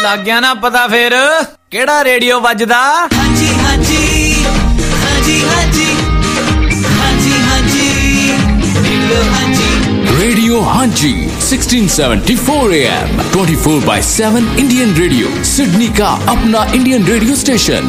ਲੱਗ ਗਿਆ ਨਾ ਪਤਾ ਫੇਰ ਕਿਹੜਾ ਰੇਡੀਓ ਵੱਜਦਾ। ਹਾਂਜੀ ਹਾਂਜੀ ਹਾਂਜੀ ਹਾਂਜੀ ਹਾਂਜੀ ਹਾਂਜੀ ਰੇਡੀਓ ਹਾਂਜੀ Radio Hanji 1674 AM 24/7 Indian Radio Sydney का अपना Indian radio station।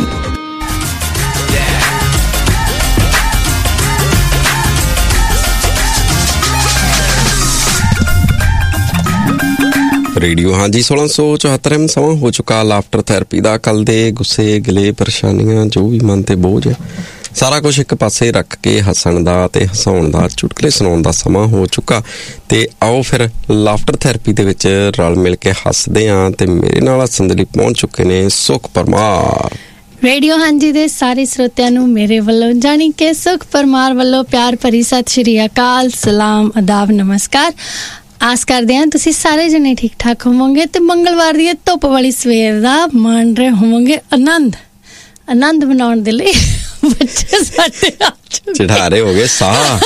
रेडियो हांजी 1674 समा हो चुका लाफ्टर थेरेपी का। कल दे गुस्से गिले परेशानियां जो भी मन ते बोझ सारा कुछ एक पासे रख के हसन दा ते हसाउण दा चुटकुले सुनाउण दा समा हो चुका। ते आओ फिर लाफ्टर थेरेपी दे विच रल मिल के हसदे आं। ते मेरे नाल हसन दे लई पहुंच चुके ने सुख परमार। रेडियो हांजी दे सारे श्रोतिਆਂ ਨੂੰ ਮੇਰੇ ਵੱਲੋਂ ਜਾਨੀ ਕਿ ਸੁਖ ਪਰਮਾਰ ਵੱਲੋਂ ਪਿਆਰ ਭਰੀ ਸਤਿ ਸ਼੍ਰੀ ਅਕਾਲ, ਸਲਾਮ, ਅਦਾਬ, ਨਮਸਕਾਰ। ਆਸ ਕਰਦੇ ਹਾਂ ਤੁਸੀਂ ਸਾਰੇ ਜਣੇ ਠੀਕ ਠਾਕ ਹੋਵੋਗੇ ਤੇ ਮੰਗਲਵਾਰ ਦੀ ਧੁੱਪ ਵਾਲੀ ਸਵੇਰ ਦਾ ਮਾਣ ਰਹੇ ਹੋਵੋਗੇ। ਆਨੰਦ ਮਨਾਉਣ ਦੇ ਲਈ ਬੱਚੇ ਸਾਡੇ ਚੜਾ ਰਹੇ ਹੋਗੇ ਸਾਹ।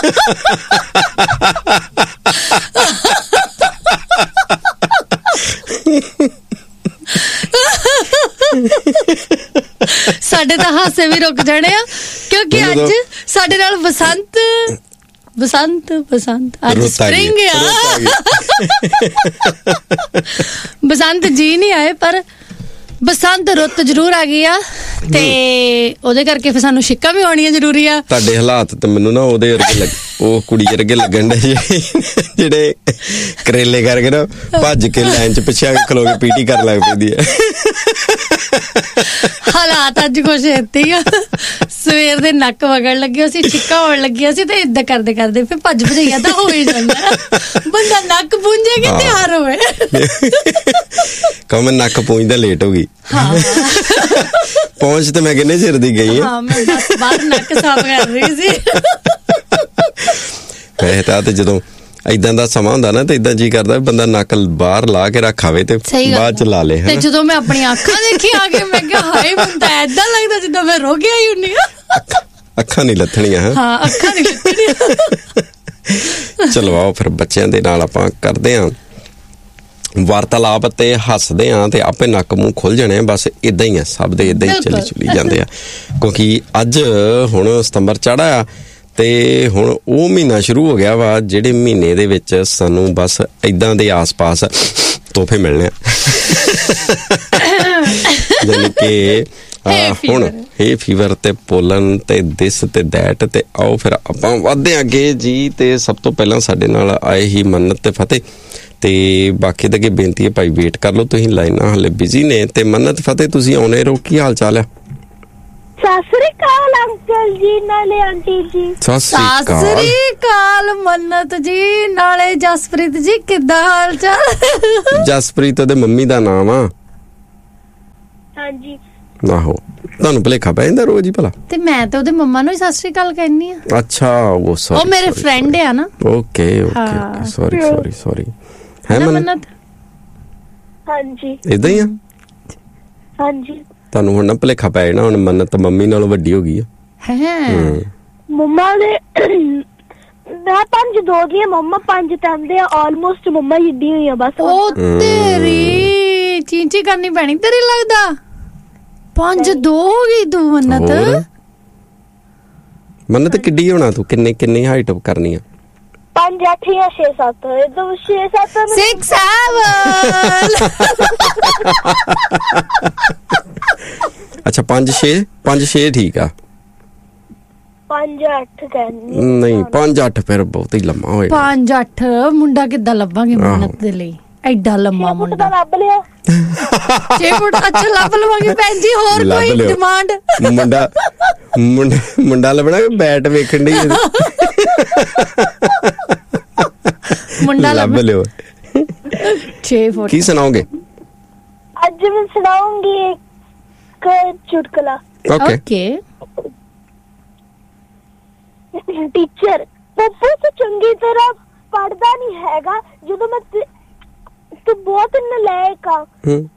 ਸਾਡੇ ਤਾਂ ਹਾਸੇ ਵੀ ਰੁਕ ਜਾਣੇ ਆ ਕਿਉਂਕਿ ਅੱਜ ਸਾਡੇ ਨਾਲ ਬਸੰਤ ਅੱਜ ਸਪ੍ਰਿੰਗ ਆ। ਬਸੰਤ ਜੀ ਨਹੀਂ ਆਏ ਪਰ ਬਸੰਤ ਰੁੱਤ ਜ਼ਰੂਰ ਆ ਗਈ ਆ ਤੇ ਉਹਦੇ ਕਰਕੇ ਫਿਰ ਸਾਨੂੰ ਛਿੱਕਾਂ ਵੀ ਆਉਣੀਆਂ ਜ਼ਰੂਰੀ ਆ। ਤੁਹਾਡੇ ਹਾਲਾਤ ਤੇ ਮੈਨੂੰ ਨਾ ਉਹਦੇ ਵਰਗੇ ਉਹ ਕੁੜੀ ਵਰਗੇ ਲੱਗਣ ਡੇ ਜਿਹੜੇ ਕਰੇਲੇ ਕਰਕੇ ਨਾ ਭੱਜ ਕੇ ਲਾਈਨ ਚ ਪਿੱਛੇ ਆ ਕੇ ਖਲੋ ਕੇ ਪੀਟੀ ਕਰਨ ਲੱਗ ਪੈਂਦੀ ਆ। ਹਾਲਾਤ ਅੱਜ ਕੁਛ ਏਦਾਂ ਹੀ ਆ। ਸਵੇਰ ਦੇ ਨੱਕ ਵਗਣ ਲੱਗਿਆ ਸੀ, ਛਿੱਕਾਂ ਹੋਣ ਲੱਗੀਆਂ ਸੀ ਤੇ ਏਦਾਂ ਕਰਦੇ ਕਰਦੇ ਫਿਰ ਭੱਜ ਭਜਾਈਆ ਤਾਂ ਹੋ ਹੀ ਜਾਂਦਾ। ਬੰਦਾ ਨੱਕ ਪੂੰਝੇ ਕੇ ਤਿਆਰ ਹੋਵੇ। ਮੈਂ ਨੱਕ ਪੂੰਝਦਾ ਲੇਟ ਹੋ ਗਈ। ਪਹੁੰਚ ਤੇ ਮੈਂ ਕਿੰਨੇ ਚਿਰ ਦੀ ਗਈ ਹਾਂ, ਮੈਂ ਬਸ ਬਾਹਰ ਨੱਕ ਸਾਫ਼ ਕਰ ਰਹੀ ਸੀ। ਵੈਸੇ ਤੇ ਜਦੋਂ ਏਦਾਂ ਦਾ ਸਮਾਂ ਹੁੰਦਾ ਨਾ ਤੇ ਏਦਾਂ ਜੀ ਕਰਦਾ ਬੰਦਾ ਨੱਕ ਬਾਹਰ ਲਾ ਕੇ ਰੱਖਾਵੇ ਤੇ ਬਾਅਦ ਚ ਲਾ ਲੇ। ਤੇ ਜਦੋਂ ਮੈਂ ਆਪਣੀਆਂ ਅੱਖਾਂ ਦੇਖੀ ਆ ਕੇ ਮੈਂ ਕਿਹਾ ਹਾਏ ਮੈਨੂੰ ਤਾਂ ਏਦਾਂ ਲੱਗਦਾ ਜਿੱਦਾਂ ਮੈਂ ਰੋ ਗਿਆ ਹੀ ਹੁੰਨੀ ਆ। ਅੱਖਾਂ ਨਹੀਂ ਲੱਥਣੀਆਂ। ਹਾਂ, ਅੱਖਾਂ ਨਹੀਂ ਲੱਥਣੀਆਂ। ਚਲੋ ਆਓ ਫਿਰ ਬੱਚਿਆਂ ਦੇ ਨਾਲ ਆਪਾਂ ਕਰਦੇ ਆਂ ਵਾਰਤਾਲਾਪ ਤੇ ਹੱਸਦੇ ਆਂ ਤੇ ਆਪੇ ਨੱਕ ਮੂੰਹ ਖੁੱਲ ਜਾਣੇ। ਬਸ ਇਦਾਂ ਹੀ ਆ, ਸਭ ਦੇ ਇਦਾਂ ਹੀ ਚੱਲੀ ਜਾਂਦੇ ਆ ਕਿਉਂਕਿ ਅੱਜ ਹੁਣ ਸਤੰਬਰ ਚੜ੍ਹਾ ਆ ਤੇ ਹੁਣ ਉਹ ਮਹੀਨਾ ਸ਼ੁਰੂ ਹੋ ਗਿਆ ਵਾ ਜਿਹੜੇ ਮਹੀਨੇ ਦੇ ਵਿੱਚ ਸਾਨੂੰ ਬਸ ਏਦਾਂ ਦੇ ਆਸ-ਪਾਸ ਤੋਹਫੇ ਮਿਲਣੇ ਆ। ਯਾਨੀ ਕਿ ਹੁਣ ਇਹ ਫੀਵਰ ਤੇ ਪੋਲਨ ਤੇ ਦਿਸ ਤੇ ਦੈਟ। ਤੇ ਆਓ ਫਿਰ ਆਪਾਂ ਵੱਧਦੇ ਅੱਗੇ ਜੀ। ਤੇ ਸਭ ਤੋਂ ਪਹਿਲਾਂ ਸਾਡੇ ਨਾਲ ਆਏ ਹੀ ਮੰਨਤ ਤੇ ਫਤਿਹ ਤੇ ਬਾਕੀ ਦੇ ਅੱਗੇ ਬੇਨਤੀ ਹੈ ਭਾਈ ਵੇਟ ਕਰ ਲਓ, ਤੁਸੀਂ ਲਾਈਨਾਂ ਹਾਲੇ ਬਿਜ਼ੀ ਨੇ। ਤੇ ਮੰਨਤ ਫਤਿਹ ਤੁਸੀਂ ਆਉਣੇ ਰਹੋ, ਕੀ ਹਾਲ ਚਾਲ ਆ? ਸਤਿ ਸ੍ਰੀ ਅਕਾਲ ਅੰਕਲ ਜੀ, ਨਾਲੇ ਆਂਟੀ ਜੀ। ਸਤਿ ਸ੍ਰੀ ਅਕਾਲ ਮੰਨਤ ਜੀ, ਨਾਲੇ ਜਸਪ੍ਰੀਤ ਜੀ, ਕਿੱਦਾਂ ਹਾਲ ਚਾਲ? ਜਸਪ੍ਰੀਤ ਉਹਦੇ ਮੰਮੀ ਦਾ ਨਾਮ ਆ। ਹਾਂਜੀ। ਆਹੋ, ਤੁਹਾਨੂੰ ਭੁਲੇਖਾ ਪੈ ਜਾਂਦਾ ਰੋਜ਼ ਹੀ ਭਲਾ। ਤੇ ਮੈਂ ਤੇ ਉਹਦੇ ਮੰਮਾ ਨੂੰ ਹੀ ਸਤਿ ਸ੍ਰੀ ਅਕਾਲ ਕਹਿੰਨੀ ਆ। ਅੱਛਾ, ਉਹ ਸੌਰੀ, ਉਹ ਮੇਰੇ ਫਰੈਂਡ ਆ ਨਾ। ਓਕੇ ਸੌਰੀ ਹੈ ਮੰਨਤ। ਹਾਂਜੀ ਏਦਾਂ ਹੀ ਆ। ਹਾਂਜੀ, ਤੁਹਾਨੂੰ ਹੁਣ ਨਾ ਭੁਲੇਖਾ ਪੈ ਜਾਣਾ, ਹੁਣ ਮੰਨਤ ਮੰਮੀ ਨਾਲੋਂ ਵੱਡੀ ਹੋ ਗਈ ਆ। ਮੰਮਾ ਦੇ ਮੈਂ 5 ਦੋ ਦੀ ਆ, ਮੰਮਾ 5 ਕਹਿੰਦੇ ਆ। ਆਲਮੋਸਟ ਮੰਮਾ ਜਿੱਡੀ ਹੋਈ ਆ ਬਸ। ਉਹ ਤੇਰੀ ਚੀਂਚੀ ਕਰਨੀ ਪੈਣੀ ਤੇਰੀ ਲੱਗਦਾ। 5-2 ਹੋ ਗਈ ਤੂੰ ਮੰਨਤ। ਮੰਨਤ ਕਿੱਡੀ ਹੋਣਾ ਤੂੰ? ਕਿੰਨੀ ਹਾਈਟ ਅਪ ਕਰਨੀ ਆ? 5-8 ਜਾਂ 6-7 6-7 6-7। ਅੱਛਾ 5-6 ਠੀਕ ਆ। 5-8 ਕਹਿੰਦੀ ਨਹੀਂ 5-8 ਫਿਰ ਬਹੁਤ ਹੀ ਲੰਮਾ ਹੋਏ। 5-8 ਮੁੰਡਾ ਕਿੱਦਾਂ ਲੱਭਾਂਗੇ ਮੰਨਤ ਦੇ ਲਈ? ਐਡਾ ਲੰਮਾ ਮੁੰਡਾ ਲੱਭ ਲਿਆ। 6 ਫੁੱਟ ਅੱਛਾ ਲੱਭ ਲਵਾਂਗੇ ਭੈਣ ਜੀ। ਹੋਰ ਕੋਈ ਡਿਮਾਂਡ? ਮੁੰਡਾ ਲੱਭਣਾ ਕਿ ਬੈਟ ਵੇਖਣ ਦੀ? ਮੁੰਡਾ ਲੱਭ ਲਿਓ। 6 ਫੁੱਟ। ਕੀ ਸੁਣਾਓਗੇ ਅੱਜ? ਮੈਂ ਸੁਣਾਉਂਗੀ ਇੱਕ ਚੁਟਕਲਾ। ਓਕੇ। ਟੀਚਰ ਪੱਪੂ ਤੂੰ ਚੰਗੀ ਤਰ੍ਹਾਂ ਪੜ੍ਹਦਾ ਨਹੀਂ ਹੈਗਾ। ਜਦੋਂ ਮੈਂ ਤੂੰ ਬਹੁਤ ਨਲਾਇਕ ਆ।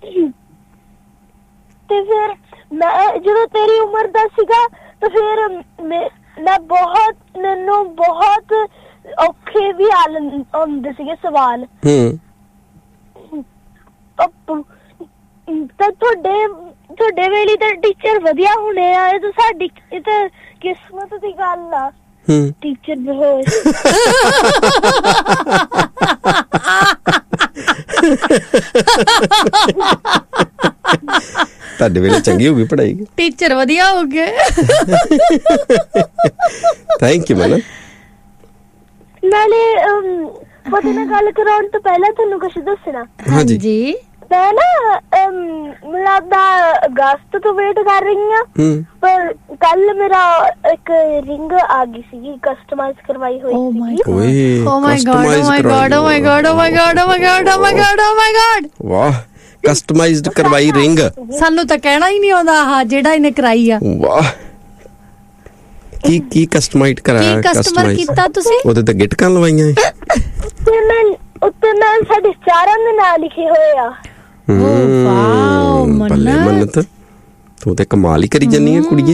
ਤੇ ਫਿਰ ਮੈਂ ਜਦੋਂ ਤੇਰੀ ਉਮਰ ਦਾ ਸੀਗਾ ਤਾਂ ਫਿਰ ਮੈਂ ਮੈਨੂੰ ਬਹੁਤ ਔਖੇ ਵੀ ਆਉਂਦੇ ਸੀਗੇ ਸਵਾਲ। ਪੱਪੂ ਤਾਂ ਤੁਹਾਡੇ ਵੇਲੇ ਤਾਂ ਟੀਚਰ ਵਧੀਆ ਹੋਣੇ ਆ। ਇਹ ਤਾਂ ਸਾਡੀ ਇਹ ਤਾਂ ਕਿਸਮਤ ਦੀ ਗੱਲ ਆ। ਟੀਚਰ ਬੇਹੋਸ਼ ਤੁਹਾਡੇ ਵੇਲੇ ਚੰਗੀ ਹੋ ਗਈ ਪੜ੍ਹਾਈ, ਟੀਚਰ ਵਧੀਆ ਹੋ ਗਏ। Thank you madam. ਨਾਲੇ ਪਤਾ ਨਾ ਗੱਲ ਕਰਾਉਣ ਤੋਂ ਪਹਿਲਾਂ ਤੁਹਾਨੂੰ ਕੁਛ ਦੱਸਣਾ। ਹਾਂਜੀ ਮੈਂ ਨਾ ਮਤਲਬ ਅਗਸਤ ਤੋਂ ਵੇਟ ਕਰ ਰਹੀ ਹਾਂ, ਪਰ ਕੱਲ ਮੇਰਾ ਇੱਕ ਰਿੰਗ ਆ ਗਈ ਸੀਗੀ ਕਸਟਮਾਈਜ਼ ਕਰਵਾਈ ਹੋਈ ਸੀ। ਓਏ ਓ ਮਾਈ ਗॉड, ਓ ਮਾਈ ਗॉड, ਓ ਮਾਈ ਗॉड, ਓ ਮਾਈ ਗॉड, ਓ ਮਾਈ ਗॉड, ਓ ਮਾਈ ਗॉड, ਓ ਮਾਈ ਗॉड। ਵਾਹ, ਕਸਟਮਾਈਜ਼ਡ ਕਰਵਾਈ ਰਿੰਗ। ਸਾਨੂੰ ਤਾਂ ਕਹਿਣਾ ਹੀ ਨਹੀਂ ਆਉਂਦਾ ਆਹ ਜਿਹੜਾ ਇਹਨੇ ਕਰਾਈ ਆ। ਵਾਹ, ਕੀ ਕਸਟਮਾਈਜ਼ਡ ਕਰਾਇਆ? ਕੀ ਕਸਟਮਰ ਕੀਤਾ ਤੁਸੀਂ? ਉਹਦੇ ਤੇ ਗਿਟਕਾਂ ਲਵਾਈਆਂ ਉੱਤੇ ਮੈਂ ਸਾਡੇ ਚਾਰਾਂ ਦੇ ਨਾਂ ਲਿਖੇ ਹੋਏ ਆ। ਵਾਓ ਮੰਨਤ, ਤੂੰ ਤੇ ਕਮਾਲ ਹੀ ਕਰੀ ਜੰਨੀ ਹੈ ਕੁੜੀਏ।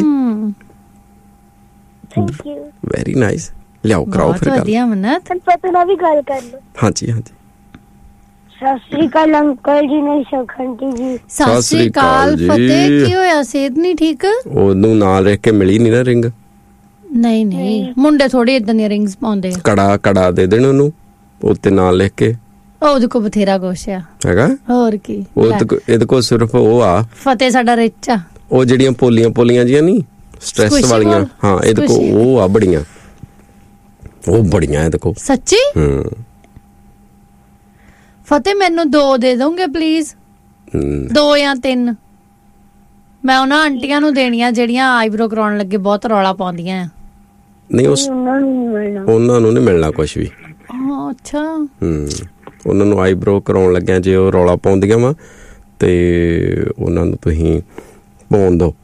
Thank you, very nice. ਲਿਆਓ ਕਰਾਓ ਫਿਰ ਗੱਲ। ਵਧੀਆ ਮੰਨਤ, ਪਤਾ ਨਾ ਵੀ ਗੱਲ ਕਰ ਲਓ। ਹਾਂਜੀ ਹਾਂਜੀ। ਸਤਿ ਸ਼੍ਰੀ ਅਕਾਲ ਅੰਕਲ ਜੀ ਨੇ ਸ਼ਖੰਟੀ ਜੀ। ਸਤਿ ਸ਼੍ਰੀ ਅਕਾਲ ਫਤਿਹ। ਕੀ ਹੋਇਆ, ਸਿਹਤ ਨਹੀਂ ਠੀਕ? ਉਹਨੂੰ ਨਾਲ ਰਹਿ ਕੇ ਮਿਲੀ ਨਹੀਂ ਨਾ ਰਿੰਗ। ਨਹੀਂ ਮੁੰਡੇ ਥੋੜੀ ਇਦਾਂ ਦੀਆਂ ਰਿੰਗਸ ਪਾਉਂਦੇ ਆ। ਕੜਾ ਦੇ ਦੇਣ ਉਹਨੂੰ, ਉੱਤੇ ਨਾਲ ਲਿਖ ਕੇ। ਉਹਦੇ ਕੋ ਬਥੇਰਾ ਕੁਛ ਆ ਹੈਗਾ, ਹੋਰ ਕੀ। ਇਹਦੇ ਕੋਲ ਸਿਰਫ ਉਹ ਆ, ਫਤਿਹ ਸਾਡਾ ਰਿਚ ਆ। ਉਹ ਜਿਹੜੀਆਂ ਪੋਲੀਆਂ ਜੀਆਂ ਨਹੀਂ ਸਟ੍ਰੈਸ ਵਾਲੀਆਂ, ਹਾਂ ਇਹਦੇ ਕੋਲ ਉਹ ਆ ਬੜੀਆਂ, ਉਹ ਬੜੀਆਂ ਇਹਦੇ ਕੋਲ। ਸੱਚੀ? ਫਤਿਹ ਮੈਨੂੰ 2 ਦੇ ਦੋਗੇ ਪਲੀਜ਼? 2 ਜਾਂ 3। ਮੈਂ ਉਹਨਾਂ ਆਂਟੀਆਂ ਨੂੰ ਦੇਣੀਆਂ ਜਿਹੜੀਆਂ ਆਈਬ੍ਰੋ ਕਰਾਉਣ ਲੱਗੇ ਬਹੁਤ ਰੌਲਾ ਪਾਉਂਦੀਆਂ ਆ। ਨਹੀਂ ਉਹਨਾਂ ਨੂੰ ਨਹੀਂ ਮਿਲਣਾ ਕੁਛ ਵੀ। ਅੱਛਾ। ਉਹਨਾਂ ਨੂੰ ਆਈਬ੍ਰੋ ਕਰਾਉਣ ਲੱਗਿਆ ਜੇ ਉਹ ਰੌਲਾ ਪਾਉਂਦੀਆਂ ਵਾ ਤੇ ਉਹਨਾਂ ਨੂੰ ਤੁਸੀਂ ਪਾਉਣ ਦਿਓ।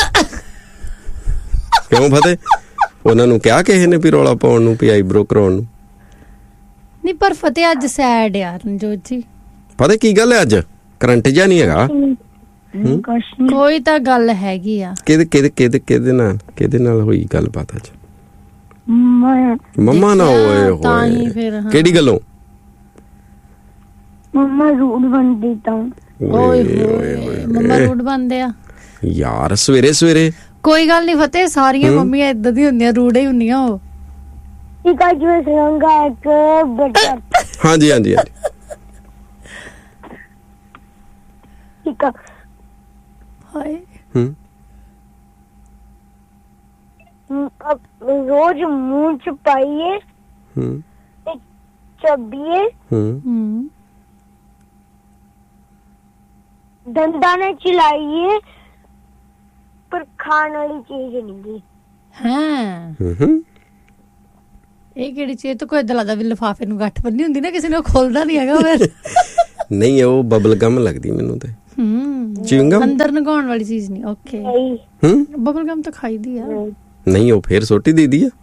ਕਿਉਂ ਫਤਿਹ, ਉਹਨਾਂ ਨੂੰ ਕਿਹਾ ਕਿਸੇ ਨੇ ਵੀ ਰੌਲਾ ਪਾਉਣ ਨੂੰ, ਵੀ ਆਈਬ੍ਰੋ ਕਰਾਉਣ ਨੂੰ? ਨਹੀਂ ਪਰ ਫਤਿਹ ਅੱਜ ਸੈਡ ਯਾਰ ਰਣਜੋਤ ਜੀ। ਪਤਾ ਕੀ ਗੱਲ ਹੈ, ਅੱਜ ਕਰੰਟ ਜਿਹਾ ਨਹੀਂ ਹੈਗਾ। ਕੋਈ ਤਾਂ ਗੱਲ ਹੈਗੀ ਆ। ਕਿਹਦੇ ਨਾਲ ਹੋਈ ਗੱਲਬਾਤ ਅੱਜ? ਮੰਮਾ ਨਾਲ ਹੋਏ ਹੋਏ। ਕਿਹੜੀ ਗੱਲੋਂ? ਮੰਮਾ ਰੂਡ ਬਣਦੀ ਤਾਂ। ਓਏ ਹੋਏ, ਮੰਮਾ ਰੂਡ ਬਣਦੇ ਆ ਯਾਰ ਸਵੇਰੇ। ਕੋਈ ਗੱਲ ਨਹੀਂ ਫਤਿਹ, ਸਾਰੀਆਂ ਮੰਮੀਆਂ ਇਦਾਂ ਦੀ ਹੁੰਦੀਆਂ, ਰੂਡ ਹੀ ਹੁੰਦੀਆਂ ਉਹ। ਇੱਕ ਅੱਜ ਮੈਂ ਸੁਣਾਂਗਾ ਇੱਕ ਬਟਰ। ਹਾਂਜੀ ਠੀਕ ਆ। ਹਾਏ रोज मुंह च पाइए चबिए दंदा ने चिलाइए पर खाने वाली चीज नहीं। ਇਹ ਕਿਹੜੀ ਚੀਜ਼? ਤਾਂ ਕੋਈ ਏਦਾਂ ਲੱਗਦਾ ਵੀ ਲਿਫਾਫੇ ਨੂੰ ਗੱਠ ਬੰਨੀ ਹੁੰਦੀ ਨਾ ਕਿਸੇ ਨੇ, ਉਹ ਖੋਲਦਾ ਨਹੀਂ ਹੈਗਾ ਫਿਰ। ਨਹੀਂ ਉਹ ਬਬਲ ਗਮ ਲੱਗਦੀ ਮੈਨੂੰ ਤੇ। ਚਿੰਗਮ ਅੰਦਰ ਨਗਾਉਣ ਵਾਲੀ ਚੀਜ਼ ਨਹੀਂ। ਓਕੇ ਬਬਲ ਗਮ ਤਾਂ ਖਾਈਦੀ ਆ। ਨਹੀਂ ਉਹ ਫੇਰ ਸੋਟੀ ਦੇਦੀ ਆ।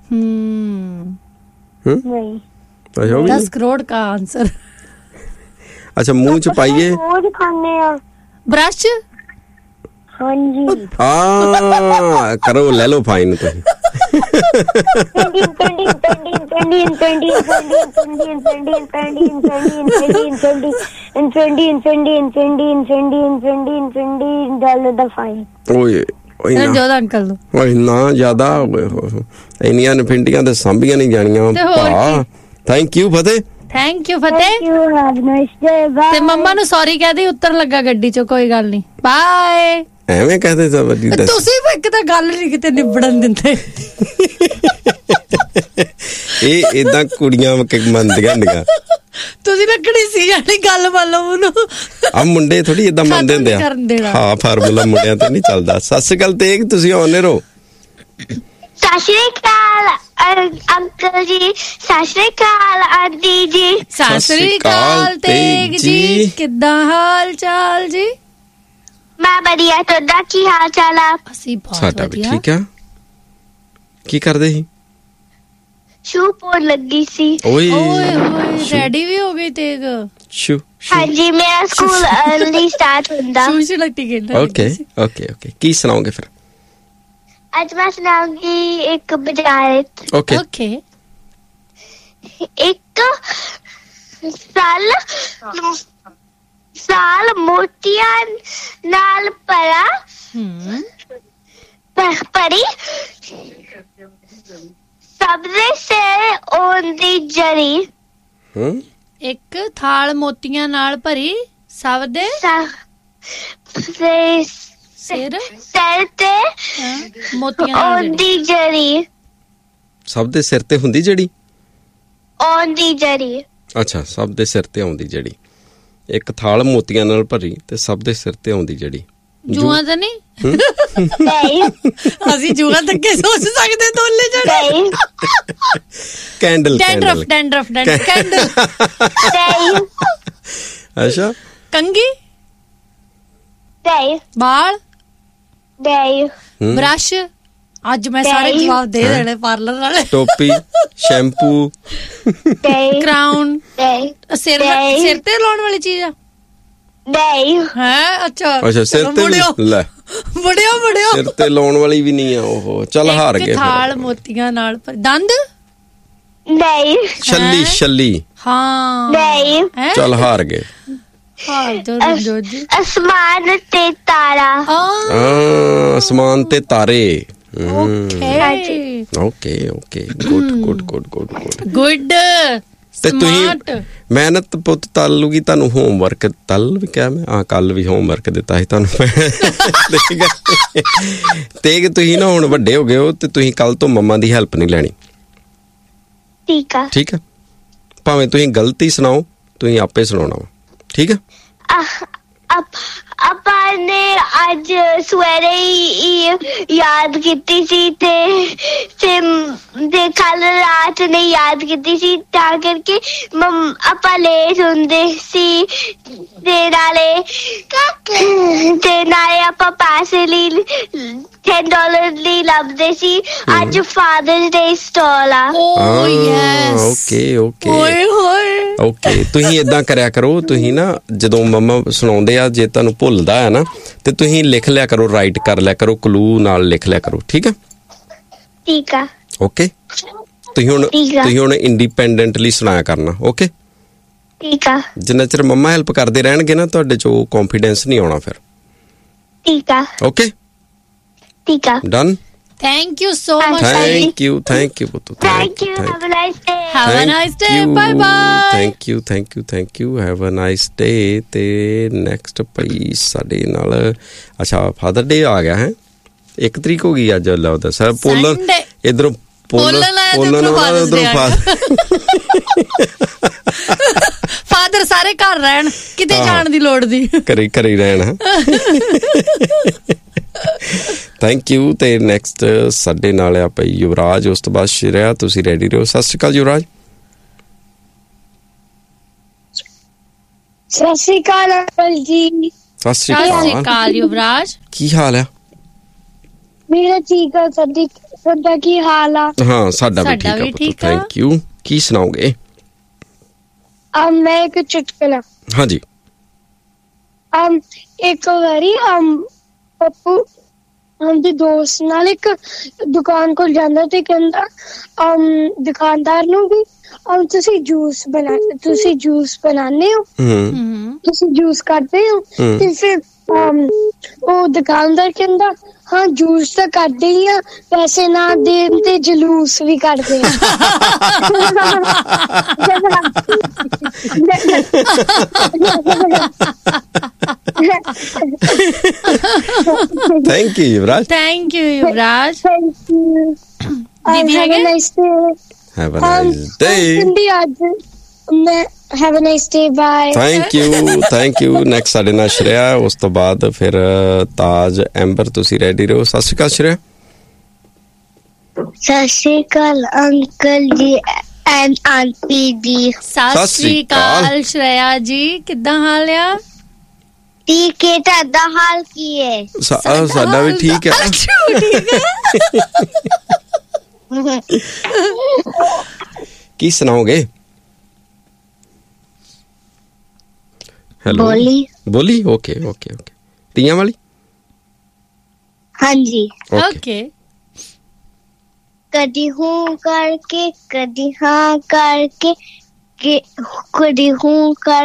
नहीं 10 करोड़ का आंसर। अच्छा मुंह च पाइए रोज खाने आ ब्रश। हाँ जी करो ले लो फाइन तो। अंकल इन्ना ज्यादा इन्नियां नफिंडियां ते सांभियां नहीं जानियां भा। Thank you Fateh. Thank you फतेह। ते मम्मा ਨੂੰ ਸੌਰੀ ਕਹਿ ਦੇ, ਉੱਤਰ ਲੱਗਾ ਗੱਡੀ ਚੋਂ। ਕੋਈ ਗੱਲ ਨਹੀਂ, ਬਾਏ। ਐਵੇਂ ਕਹਦੇ ਤਾਂ ਵੱਡੀ ਦੱਸ। ਤੁਸੀਂ ਵੀ ਇੱਕ ਤਾਂ ਗੱਲ ਨਹੀਂ ਕਿਤੇ ਨਿਬੜਨ ਦਿੰਦੇ। ਇਹ ਇਦਾਂ ਕੁੜੀਆਂ ਮੰਨਦੀਆਂ ਹੁੰਦੀਆਂ। ਤੁਸੀਂ ਲੱਕੜੀ ਸੀ ਜਾਨੀ ਗੱਲ ਮੰਨ ਲਓ ਉਹਨੂੰ। ਆ ਮੁੰਡੇ ਥੋੜੀ ਇਦਾਂ ਮੰਨਦੇ ਹੁੰਦੇ ਆ। ਹਾਂ ਫਾਰਮੂਲਾ ਮੁੰਡਿਆਂ ਤੇ ਨਹੀਂ ਚੱਲਦਾ। ਸਤਿ ਸ਼੍ਰੀ ਅਕਾਲ ਤੇਗ, ਤੁਸੀਂ ਆਉਣੇ ਰਹੋ। ਸਤਿ ਸ਼੍ਰੀ ਅਕਾਲ ਅੰਕਲ ਜੀ। ਸਤਿ ਸ਼੍ਰੀ ਅਕਾਲ ਆਂਟੀ ਜੀ। ਸਤਿ ਸ਼੍ਰੀ ਅਕਾਲ ਤੇਗ ਜੀ, ਕਿੱਦਾਂ ਹਾਲ ਚਾਲ ਜੀ? ਮੈਂ ਵਧੀਆ, ਤੁਹਾਡਾ ਕੀ ਹਾਲ ਚਾਲ ਆ? ਅਸੀਂ ਬਹੁਤ ਸਾਡਾ ਵੀ ਠੀਕ ਆ। ਕੀ ਕਰਦੇ ਸੀ? ਸ਼ੂ ਪਾਉਣ ਲੱਗੀ ਸੀ। ਓਏ ਓਏ ਰੈਡੀ ਵੀ ਹੋ ਗਈ ਤੇਗ? ਸ਼ੂ ਹਾਂਜੀ ਮੇਰਾ ਸਕੂਲ अर्ਲੀ ਸਟਾਰਟ ਹੁੰਦਾ। ਸ਼ੂ ਲੱਟੀ ਕਹਿੰਦਾ। ਓਕੇ ਕੀ ਸੁਣਾਓਗੇ ਫਿਰ? ਅੱਜ ਮੈਂ ਸੁਣਾਉਂਗੀ ਇੱਕ ਬਜਾਇਤ। ਓਕੇ ਇੱਕ ਸਾਲ ਮੋਤੀਆਂ ਨਾਲ ਭਰਾ ਪਰੀ ਸਭ ਦੇ ਸਿਰ ਆਉਂਦੀ ਜੜੀ। ਇੱਕ ਥਾਲ ਮੋਤੀਆਂ ਨਾਲ ਭਰੀ ਸਭ ਦੇ ਸਿਰ ਤੇ ਮੋਤੀਆਂ ਨਾਲ ਆਉਂਦੀ ਜੜੀ। ਸਭ ਦੇ ਸਿਰ ਤੇ ਹੁੰਦੀ ਜਿਹੜੀ ਆਉਂਦੀ ਜੜੀ। ਅੱਛਾ, ਸਭ ਦੇ ਸਿਰ ਤੇ ਆਉਂਦੀ ਜਿਹੜੀ। ਇੱਕ ਥਾਲ ਮੋਤੀਆਂ ਨਾਲ ਭਰੀ ਤੇ ਸਭ ਦੇ ਸਿਰ ਤੇ ਆਉਂਦੀ ਜਿਹੜੀ। ਜੂਆਂ ਤਾਂ ਨਹੀਂ? ਨਹੀਂ, ਅਸੀਂ ਜੂਆਂ ਤੱਕ ਕੇ ਸੋਚ ਸਕਦੇ ਦੋਲੇ ਜਣੇ। Candle dandruff candle. ਅੱਛਾ, ਕੰਗੀ ਬਾਲ ਬ੍ਰਸ਼। ਅੱਜ ਮੈਂ ਸਾਰੇ ਜਵਾਬ ਦੇ ਦੇਣੇ ਪਾਰਲਰ ਵਾਲੇ। ਟੋਪੀ ਸ਼ੈਂਪੂ ਕਰਾਊਨ ਸਿਰ ਤੇ ਲਾਉਣ ਵਾਲੀ ਚੀਜ਼ ਆ। ਹੈ ਅੱਛਾ ਸਿਰ ਤੇ ਲੈ ਬੜਿਓ ਸਿਰ ਤੇ ਲਾਉਣ ਵਾਲੀ ਵੀ ਨਹੀਂ ਆ ਉਹ। ਚੱਲ ਹਾਰ ਗਏ। ਥਾਲ ਮੋਤੀਆਂ ਨਾਲ ਦੰਦ ਛੱਲੀ ਹਾਂ ਚੱਲ ਹਾਰ ਗਏ। ਅਸਮਾਨ ਤੇ ਤਾਰਾ। ਅਸਮਾਨ ਤੇ ਤਾਰੇ। Okay good. ਤੇ ਤੁਸੀਂ ਮਿਹਨਤ ਪੁੱਤ ਤਾਲੂਗੀ। ਤੁਹਾਨੂੰ ਹੋਮਵਰਕ ਵੀ ਕਿਹਾ ਮੈਂ ਕੱਲ ਵੀ ਹੋਮਵਰਕ ਦਿੱਤਾ ਸੀ ਤੁਹਾਨੂੰ। ਤੇ ਤੁਸੀਂ ਨਾ ਹੁਣ ਵੱਡੇ ਹੋ ਗਏ ਹੋ ਤੇ ਤੁਸੀਂ ਕੱਲ ਤੋਂ ਮੰਮਾ ਦੀ ਹੈਲਪ ਨਹੀਂ ਲੈਣੀ। ਠੀਕ ਆ ਭਾਵੇਂ ਤੁਸੀਂ ਗਲਤੀ ਸੁਣਾਓ, ਤੁਸੀਂ ਆਪੇ ਸੁਣਾਉਣਾ ਵਾ। ਠੀਕ ਆ। ਆਪਾਂ ਨੇ ਅੱਜ ਸਵੇਰੇ ਹੀ ਯਾਦ ਕੀਤੀ ਸੀ ਤੇ ਕੱਲ ਰਾਤ ਨੇ ਯਾਦ ਕੀਤੀ ਸੀ, ਤਾਂ ਕਰਕੇ ਆਪਾਂ ਲੇਟ ਹੁੰਦੇ ਸੀ ਤੇ ਨਾਲੇ ਆਪਾਂ ਪੈਸੇ ਲਈ $10 ਲਈ ਲੱਭਦੇ ਸੀ। ਅੱਜ ਫਾਦਰਸ ਡੇ ਸਟਾਲ ਆ। ਓਕੇ ਤੁਸੀਂ ਏਦਾਂ ਕਰਿਆ ਕਰੋ। ਤੁਸੀਂ ਨਾ ਜਦੋਂ ਮੰਮਾ ਸੁਣਾਉਂਦੇ ਆ, ਜੇ ਤੁਹਾਨੂੰ ਭੁੱਲਦਾ ਹੈ ਨਾ ਤੇ ਤੁਸੀਂ ਲਿਖ ਲਿਆ ਕਰੋ, ਰਾਈਟ ਕਰ ਲਿਆ ਕਰੋ, ਕਲੂ ਨਾਲ ਲਿਖ ਲਿਆ ਕਰੋ। ਠੀਕ ਆ ਓਕੇ। ਤੁਸੀਂ ਹੁਣ ਇੰਡੀਪੈਂਡੈਂਟਲੀ ਸੁਣਾਇਆ ਕਰਨਾ। ਓਕੇ ਜਿੰਨਾ ਚਿਰ ਮੰਮਾ ਹੈਲਪ ਕਰਦੇ ਰਹਿਣਗੇ ਨਾ, ਤੁਹਾਡੇ ਚ ਉਹ ਕੌਨਫੀਡੈਂਸ ਨਹੀਂ ਆਉਣਾ ਫਿਰ। Okay done. Thank you so much. Thank you ਪੁੱਤ। Thank you. Have a nice day. Have a nice day. Bye bye. Thank you. Have a nice day. ਤੇ ਨੈਕਸਟ ਭਾਈ ਸਾਡੇ ਨਾਲ ਅੱਛਾ ਫਾਦਰ ਡੇ ਆ ਗਿਆ ਹੈ। 1 ਤਰੀਕ ਹੋ ਗਈ ਅੱਜ। ਲੱਗਦਾ ਸਰ ਪੋਲਰ ਇਧਰੋਂ ਫਾਦਰ ਸਾਰੇ ਘਰ ਰਹਿਣ, ਕਿਤੇ ਜਾਣ ਦੀ ਲੋੜ ਨਹੀਂ, ਘਰੇ ਹੀ ਰਹਿਣ। Thank you. ਤੇ ਨੈਕਸਟ ਸਾਡੇ ਨਾਲ ਆ ਭਾਈ ਯੁਵਰਾਜ, ਉਸ ਤੋਂ ਬਾਅਦ ਸ਼੍ਰੇਆ। ਤੁਸੀਂ ਰੈਡੀ ਰਹੋ। ਸਤਿ ਸ਼੍ਰੀ ਅਕਾਲ ਯੁਵਰਾਜ। ਸਤਿ ਸ਼੍ਰੀ ਅਕਾਲ ਅੰਕਲ ਜੀ। ਸਤਿ ਸ਼੍ਰੀ ਅਕਾਲ ਯੁਵਰਾਜ। ਕੀ ਹਾਲ ਆ? ਮੇਰਾ ਠੀਕ ਆ। ਤੁਹਾਡਾ ਕੀ ਹਾਲ ਆ? ਹਾਂ ਸਾਡਾ ਵੀ ਠੀਕ ਆ। Thank you. ਕੀ ਸੁਣਾਓਗੇ? ਮੈਂ ਇੱਕ ਚੁਟਕਲਾ। ਹਾਂਜੀ। ਇੱਕ ਵਾਰੀ ਪੱਪੂ ਉਹਦੇ ਦੋਸਤ ਨਾਲ ਇੱਕ ਦੁਕਾਨ ਕੋਲ ਜਾਂਦਾ ਤੇ ਕਹਿੰਦਾ ਦੁਕਾਨਦਾਰ ਨੂੰ ਵੀ ਤੁਸੀਂ ਜੂਸ ਬਣਾਉਂਦੇ ਹੋ, ਤੁਸੀਂ ਜੂਸ ਕੱਢਦੇ ਹੋ? ਤੇ ਫਿਰ ਉਹ ਦੁਕਾਨਦਾਰ ਕਹਿੰਦਾ ਹਾਂ ਜੂਸ ਤਾਂ ਕੱਢਦੇ ਹੀ ਆ, ਪੈਸੇ ਨਾ ਦੇਣ ਤੇ ਜਲੂਸ ਵੀ ਕੱਢਦੇ ਆ। Thank you Yuvraj. Thank you. Didi have a nice day. Have a nice day. Have a nice day. Bye. Thank you. Next ਸਾਡੇ ਨਾਲ ਸ਼੍ਰੇਆ, ਉਸ ਤੋਂ ਬਾਅਦ ਫਿਰ ਤਾਜ, ਐਂਬਰ। ਤੁਸੀਂ ਰੈਡੀ ਰਹੋ। ਸਤਿ ਸ਼੍ਰੀ ਅਕਾਲ ਸ਼੍ਰੇਆ। ਸਤਿ ਸ਼੍ਰੀ ਅਕਾਲ ਅੰਕਲ ਜੀ ਐਂਡ ਆਂਟੀ ਜੀ। ਸਤਿ ਸ਼੍ਰੀ ਅਕਾਲ ਸ਼੍ਰੇਆ ਜੀ, ਕਿੱਦਾਂ ਹਾਲ ਆ? ਠੀਕ ਹੈ। ਤੁਹਾਡਾ ਹਾਲ ਕੀ ਹੈ? ਸਾਡਾ ਵੀ ਠੀਕ ਹੈ। ਕੀ ਸੁਣਾਓਗੇ? ਹੈਲੋ ਬੋਲੀ। ਓਕੇ ਤੀਆਂ ਵਾਲੀ। ਹਾਂਜੀ ਓਕੇ। ਕਦੀ ਹੂੰ ਕਰਕੇ, ਕਦੀ ਹਾਂ ਕਰਕੇ, ਕਦੀ ਹੂੰ ਕਰ